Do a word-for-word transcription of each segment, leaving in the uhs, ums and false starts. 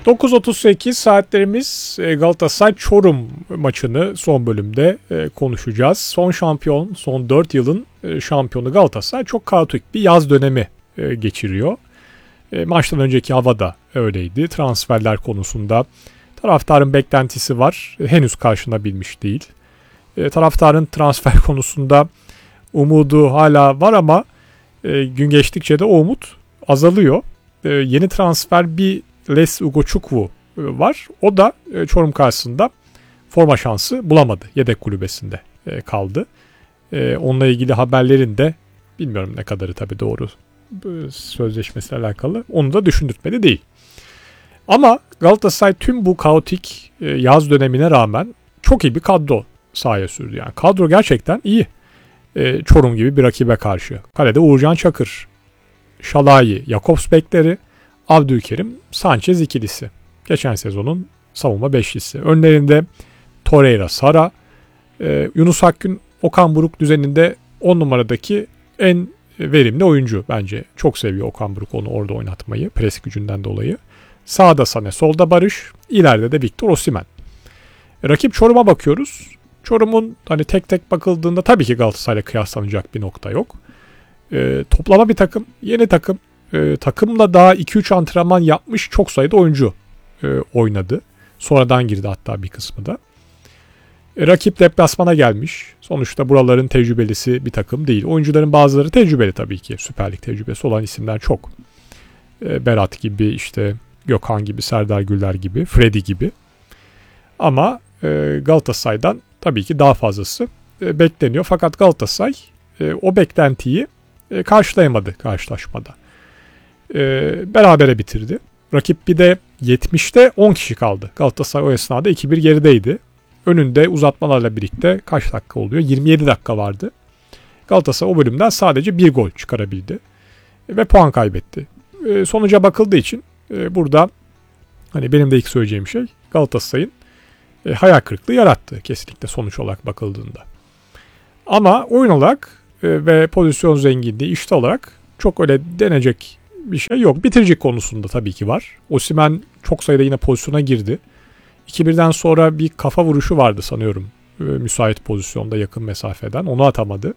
dokuz otuz sekiz saatlerimiz Galatasaray Çorum maçını son bölümde konuşacağız. Son şampiyon, son dört yılın şampiyonu Galatasaray çok kaotik bir yaz dönemi geçiriyor. Maçtan önceki hava da öyleydi. Transferler konusunda taraftarın beklentisi var. Henüz karşılanabilmiş değil. Taraftarın transfer konusunda umudu hala var ama gün geçtikçe de o umut azalıyor. Yeni transfer bir Les Ugochukwu var. O da Çorum karşısında forma şansı bulamadı. Yedek kulübesinde kaldı. Onunla ilgili haberlerin de bilmiyorum ne kadarı tabii doğru sözleşmesiyle alakalı. Onu da düşündürtmedi değil. Ama Galatasaray tüm bu kaotik yaz dönemine rağmen çok iyi bir kadro sahaya sürdü. Yani kadro gerçekten iyi. Çorum gibi bir rakibe karşı. Kalede Uğurcan Çakır, Şalayi, Jakobs bekleri, Abdülkerim, Sanchez ikilisi. Geçen sezonun savunma beşlisi. Önlerinde Torreira, Sara, e, Yunus Akgün, Okan Buruk düzeninde on numaradaki en verimli oyuncu bence. Çok seviyor Okan Buruk onu orada oynatmayı. Pres gücünden dolayı. Sağda Sané, solda Barış, ileride de Victor Osimhen. E, rakip Çorum'a bakıyoruz. Çorum'un hani tek tek bakıldığında tabii ki Galatasaray'la kıyaslanacak bir nokta yok. E, toplama bir takım, yeni takım. E, takımla daha iki üç antrenman yapmış çok sayıda oyuncu e, oynadı. Sonradan girdi hatta bir kısmı da. E, rakip deplasmana gelmiş. Sonuçta buraların tecrübelisi bir takım değil. Oyuncuların bazıları tecrübeli tabii ki. Süper Lig tecrübesi olan isimler çok. E, Berat gibi, işte Gökhan gibi, Serdar Güler gibi, Freddy gibi. Ama e, Galatasaray'dan tabii ki daha fazlası e, bekleniyor. Fakat Galatasaray e, o beklentiyi e, karşılayamadı karşılaşmada. E, berabere bitirdi. Rakip bir de yetmişte on kişi kaldı. Galatasaray o esnada iki bir gerideydi. Önünde uzatmalarla birlikte kaç dakika oluyor? yirmi yedi dakika vardı. Galatasaray o bölümden sadece bir gol çıkarabildi. E, ve puan kaybetti. E, sonuca bakıldığı için e, burada hani benim de ilk söyleyeceğim şey Galatasaray'ın e, hayal kırıklığı yarattı kesinlikle sonuç olarak bakıldığında. Ama oyun olarak e, ve pozisyon zenginliği işte olarak çok öyle denecek bir şey yok. Bitiricilik konusunda tabii ki var. Osimhen çok sayıda yine pozisyona girdi. iki birden sonra bir kafa vuruşu vardı sanıyorum. E, müsait pozisyonda yakın mesafeden. Onu atamadı.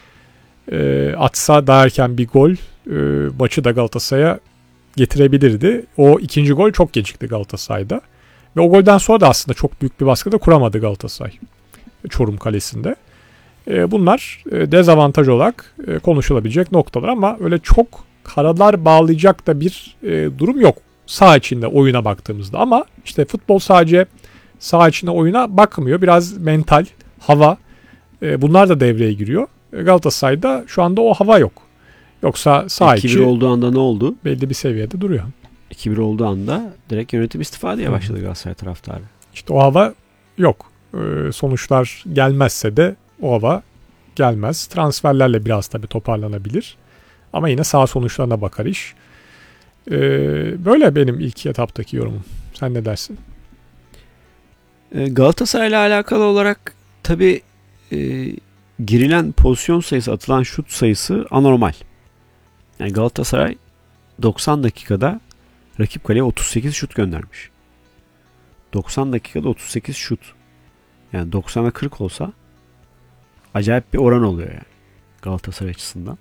E, atsa daha erken bir gol e, maçı da Galatasaray'a getirebilirdi. O ikinci gol çok gecikti Galatasaray'da. Ve o golden sonra da aslında çok büyük bir baskı da kuramadı Galatasaray Çorum Kalesi'nde. E, bunlar e, dezavantaj olarak e, konuşulabilecek noktalar ama öyle çok karalar bağlayacak da bir e, durum yok saha içinde oyuna baktığımızda. Ama işte futbol sadece saha içinde oyuna bakmıyor. Biraz mental, hava e, bunlar da devreye giriyor. E, Galatasaray'da şu anda o hava yok. Yoksa saha içi iki bir olduğu anda ne oldu? Belli bir seviyede duruyor. iki bir olduğu anda direkt yönetim istifa diye başladı Galatasaray taraftarı. İşte o hava yok. E, sonuçlar gelmezse de o hava gelmez. Transferlerle biraz tabii toparlanabilir. Ama yine sağ sonuçlarına bakar iş. Ee, böyle benim ilk etaptaki yorumum. Sen ne dersin? Galatasaray'la alakalı olarak tabii e, girilen pozisyon sayısı, atılan şut sayısı anormal. Yani Galatasaray doksan dakikada rakip kaleye otuz sekiz şut göndermiş. doksan dakikada otuz sekiz şut. Yani doksana kırk olsa acayip bir oran oluyor yani Galatasaray açısından.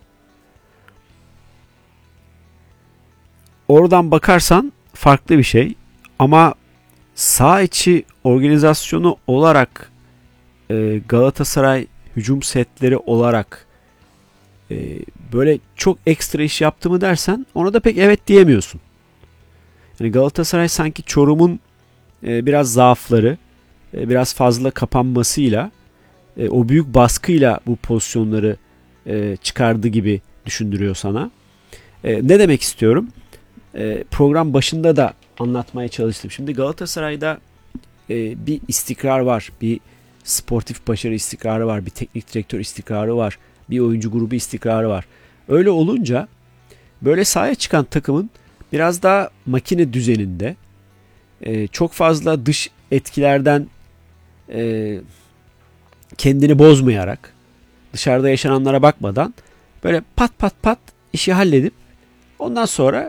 Oradan bakarsan farklı bir şey ama sağ içi organizasyonu olarak e, Galatasaray hücum setleri olarak e, böyle çok ekstra iş yaptı mı dersen ona da pek evet diyemiyorsun. Yani Galatasaray sanki Çorum'un e, biraz zaafları, e, biraz fazla kapanmasıyla, e, o büyük baskıyla bu pozisyonları e, çıkardı gibi düşündürüyor sana. E, ne demek istiyorum? E, program başında da anlatmaya çalıştım. Şimdi Galatasaray'da e, bir istikrar var, bir sportif başarı istikrarı var, bir teknik direktör istikrarı var, bir oyuncu grubu istikrarı var. Öyle olunca böyle sahaya çıkan takımın biraz daha makine düzeninde, e, çok fazla dış etkilerden e, kendini bozmayarak, dışarıda yaşananlara bakmadan böyle pat pat pat işi halledip ondan sonra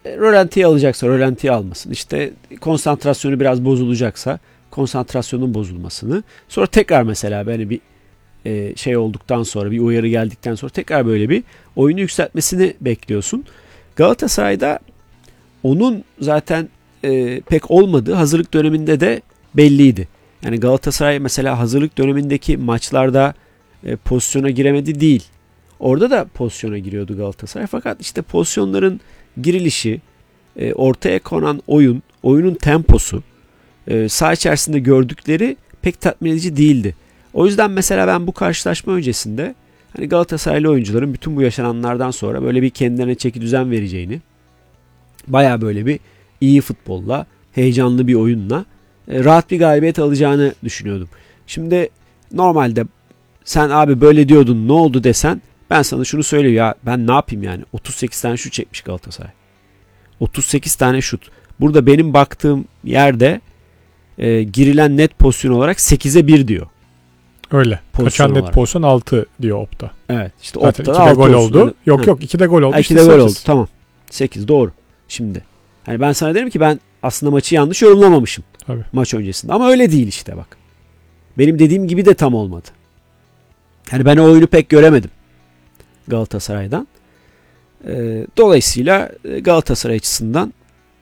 E, Rölantiye alacaksa rölantiye almasın. İşte konsantrasyonu biraz bozulacaksa konsantrasyonun bozulmasını. Sonra tekrar mesela böyle bir e, şey olduktan sonra, bir uyarı geldikten sonra tekrar böyle bir oyunu yükseltmesini bekliyorsun. Galatasaray'da onun zaten e, pek olmadığı hazırlık döneminde de belliydi. Yani Galatasaray mesela hazırlık dönemindeki maçlarda e, pozisyona giremedi değil. Orada da pozisyona giriyordu Galatasaray. Fakat işte pozisyonların girilişi, e, ortaya konan oyun, oyunun temposu, e, saha içerisinde gördükleri pek tatmin edici değildi. O yüzden mesela ben bu karşılaşma öncesinde hani Galatasaraylı oyuncuların bütün bu yaşananlardan sonra böyle bir kendilerine çeki düzen vereceğini, baya böyle bir iyi futbolla, heyecanlı bir oyunla e, rahat bir galibiyet alacağını düşünüyordum. Şimdi normalde sen abi böyle diyordun, ne oldu desen, ben sana şunu söyleyeyim ya, ben ne yapayım yani, otuz sekiz tane şut çekmiş Galatasaray. otuz sekiz tane şut. Burada benim baktığım yerde e, girilen net pozisyon olarak sekize bir diyor. Öyle. Kaçan net pozisyon altı diyor Opta. Evet. İşte Zaten Opta'da ikide gol oldu. olsun. Yok yok ikide gol oldu. Ha, işte ikide gol sekiz. oldu. Tamam. sekiz doğru. Şimdi. Hani ben sana derim ki ben aslında maçı yanlış yorumlamamışım. Tabii. Maç öncesinde. Ama öyle değil işte bak. Benim dediğim gibi de tam olmadı. Hani ben o oyunu pek göremedim Galatasaray'dan. Ee, dolayısıyla Galatasaray açısından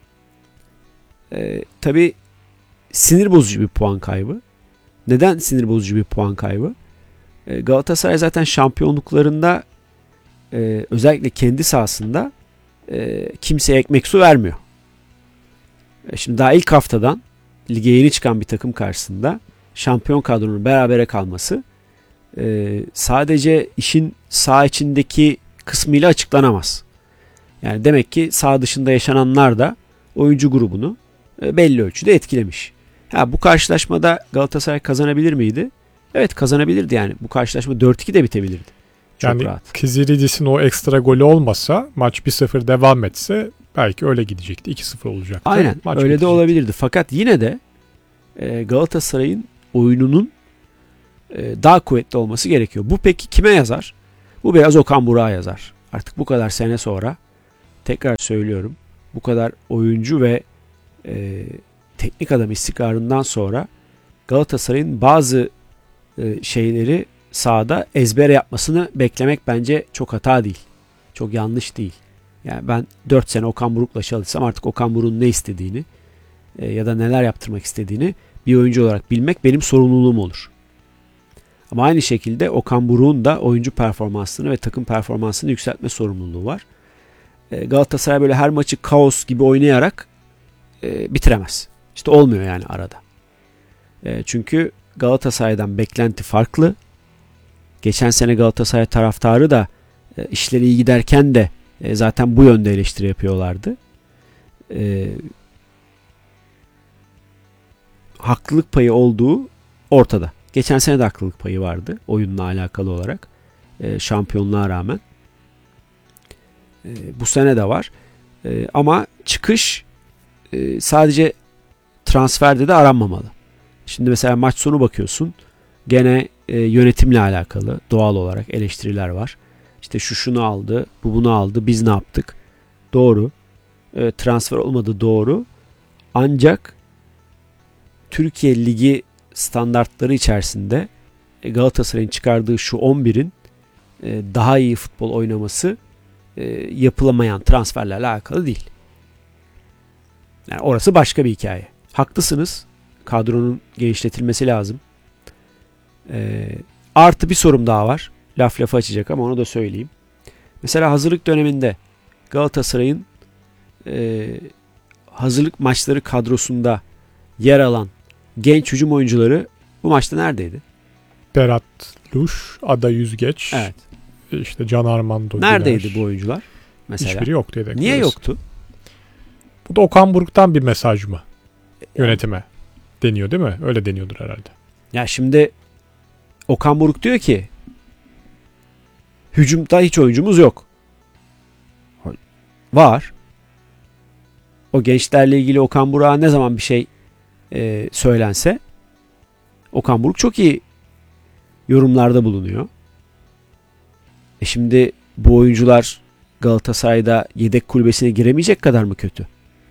e, tabii sinir bozucu bir puan kaybı. Neden sinir bozucu bir puan kaybı? E, Galatasaray zaten şampiyonluklarında e, özellikle kendi sahasında e, kimseye ekmek su vermiyor. E, şimdi daha ilk haftadan lige yeni çıkan bir takım karşısında şampiyon kadronun berabere kalması e, sadece işin saha içindeki kısmıyla açıklanamaz. Yani demek ki saha dışında yaşananlar da oyuncu grubunu e, belli ölçüde etkilemiş. Ha, bu karşılaşmada Galatasaray kazanabilir miydi? Evet, kazanabilirdi yani. Bu karşılaşma dört iki de bitebilirdi. Çok yani rahat. Kiziridis'in o ekstra golü olmasa, maç bir sıfır devam etse belki öyle gidecekti. iki sıfır olacaktı. Aynen maç öyle bitecekti. de olabilirdi. Fakat yine de e, Galatasaray'ın oyununun e, daha kuvvetli olması gerekiyor. Bu peki kime yazar? Bu biraz Okan Burak'a yazar. Artık bu kadar sene sonra, tekrar söylüyorum, bu kadar oyuncu ve e, teknik adam istikrarından sonra Galatasaray'ın bazı e, şeyleri sahada ezbere yapmasını beklemek bence çok hata değil. Çok yanlış değil. Yani ben dört sene Okan Buruk'la çalışsam artık Okan Buruk'un ne istediğini e, ya da neler yaptırmak istediğini bir oyuncu olarak bilmek benim sorumluluğum olur. Ama aynı şekilde Okan Buruk'un da oyuncu performansını ve takım performansını yükseltme sorumluluğu var. E, Galatasaray böyle her maçı kaos gibi oynayarak e, bitiremez. İşte olmuyor yani arada. E, çünkü Galatasaray'dan beklenti farklı. Geçen sene Galatasaray taraftarı da e, işleri iyi giderken de e, zaten bu yönde eleştiri yapıyorlardı. E, haklılık payı olduğu ortada. Geçen sene de haklılık payı vardı oyunla alakalı olarak. E, şampiyonluğa rağmen. E, bu sene de var. E, ama çıkış e, sadece transferde de aranmamalı. Şimdi mesela maç sonu bakıyorsun. Gene e, yönetimle alakalı doğal olarak eleştiriler var. İşte şu şunu aldı, bu bunu aldı, biz ne yaptık? Doğru. E, transfer olmadı, doğru. Ancak Türkiye Ligi standartları içerisinde Galatasaray'ın çıkardığı şu on birin e, daha iyi futbol oynaması e, yapılamayan transferlerle alakalı değil. Yani orası başka bir hikaye. Haklısınız. Kadronun genişletilmesi lazım. E, artı bir sorum daha var. Laf lafı açacak ama onu da söyleyeyim. Mesela hazırlık döneminde Galatasaray'ın e, hazırlık maçları kadrosunda yer alan genç hücum oyuncuları bu maçta neredeydi? Berat Luş, Ada Yüzgeç, Evet. işte Can Armando. Neredeydi Güler. bu oyuncular? Mesela. Hiçbiri yoktu yedek. Niye arası. yoktu? Bu da Okan Buruk'tan bir mesaj mı? Yönetime deniyor değil mi? Öyle deniyordur herhalde. Ya şimdi Okan Buruk diyor ki hücumda hiç oyuncumuz yok. Var. O gençlerle ilgili Okan Buruk'a ne zaman bir şey e, söylense Okan Buruk çok iyi yorumlarda bulunuyor. E şimdi bu oyuncular Galatasaray'da yedek kulübesine giremeyecek kadar mı kötü?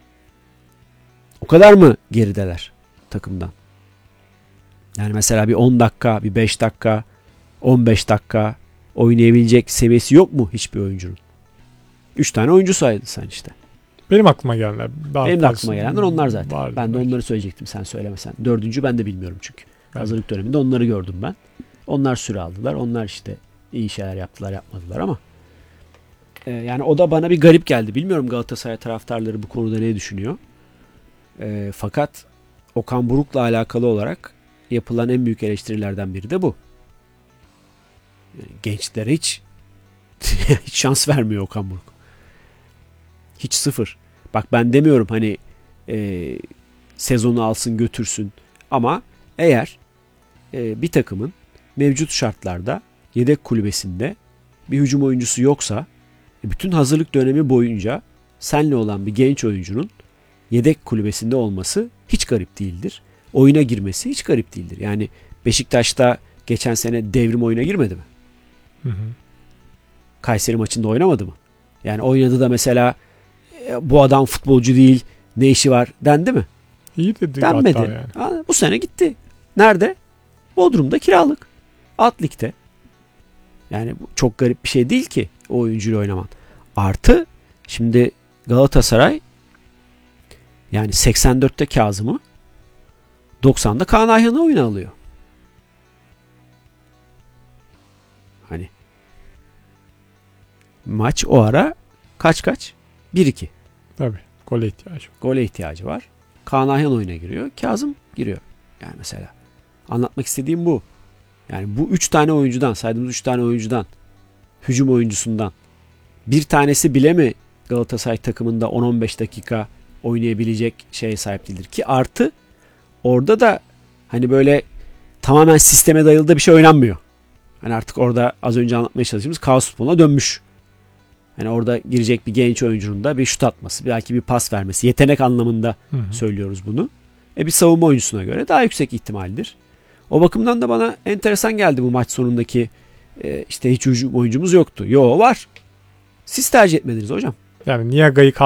O kadar mı gerideler takımdan? Yani mesela bir on dakika, bir beş dakika, on beş dakika oynayabilecek seviyesi yok mu hiçbir oyuncunun? üç tane oyuncu saydın sen işte. Benim aklıma gelenler. Daha Benim de aklıma gelenler onlar zaten. Vardı Ben de belki. onları söyleyecektim sen söylemesen. Dördüncü ben de bilmiyorum çünkü. Ben Hazırlık döneminde onları gördüm ben. Onlar süre aldılar. Onlar işte iyi şeyler yaptılar yapmadılar ama e, yani o da bana bir garip geldi. Bilmiyorum Galatasaray taraftarları bu konuda ne düşünüyor. E, fakat Okan Buruk'la alakalı olarak yapılan en büyük eleştirilerden biri de bu. Yani gençlere hiç hiç şans vermiyor Okan Buruk. Hiç sıfır. Bak ben demiyorum hani e, sezonu alsın götürsün ama eğer e, bir takımın mevcut şartlarda yedek kulübesinde bir hücum oyuncusu yoksa e, bütün hazırlık dönemi boyunca senle olan bir genç oyuncunun yedek kulübesinde olması hiç garip değildir. Oyuna girmesi hiç garip değildir. Yani Beşiktaş'ta geçen sene devrim oyuna girmedi mi? Hı hı. Kayseri maçında oynamadı mı? Yani oynadı da mesela e, bu adam futbolcu değil, ne işi var dendi mi? İyi dedi Denmedi. hatta yani. Ha, bu sene gitti. Nerede? Bodrum'da kiralık. Alt ligde. Yani bu çok garip bir şey değil ki o oyuncuyla oynaman. Artı şimdi Galatasaray yani seksen dörtte Kazım'ı doksanda Kaan Ayhan'ı oyuna alıyor. Hani maç o ara kaç kaç? bir iki. Tabii. Gole ihtiyacı var. Gole ihtiyacı var. Kaan Ayhan oyuna giriyor. Kazım giriyor. Yani mesela. Anlatmak istediğim bu. Yani bu üç tane oyuncudan, saydığımız üç tane oyuncudan, hücum oyuncusundan bir tanesi bile mi Galatasaray takımında on on beş dakika oynayabilecek şeye sahip değildir? Ki artı orada da hani böyle tamamen sisteme dayalı da bir şey oynanmıyor. Hani artık orada az önce anlatmaya çalıştığımız kaos futboluna dönmüş. Hani orada girecek bir genç oyuncunun da bir şut atması, belki bir pas vermesi, yetenek anlamında Hı hı. söylüyoruz bunu. E bir savunma oyuncusuna göre daha yüksek ihtimaldir. O bakımdan da bana enteresan geldi bu maç sonundaki e, işte hiç hücum oyuncumuz yoktu. Yo var. Siz tercih etmediniz hocam. Yani Niaga'yı